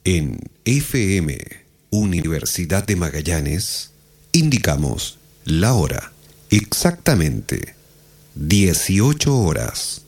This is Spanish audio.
En FM Universidad de Magallanes indicamos la hora, exactamente 18 horas.